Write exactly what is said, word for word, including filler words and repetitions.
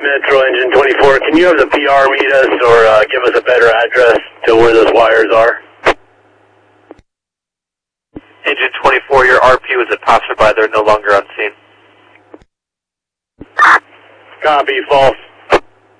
Metro Engine twenty-four, can you have the P R meet us or uh, give us a better address to where those wires are? Engine twenty-four, your R P was a passerby. They're no longer on scene. Copy, fall